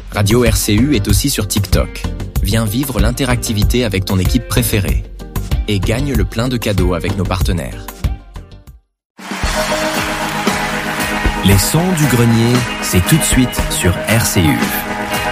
Radio RCU est aussi sur TikTok. Viens vivre l'interactivité avec ton équipe préférée. Et gagne le plein de cadeaux avec nos partenaires. Les sons du grenier, c'est tout de suite sur RCU.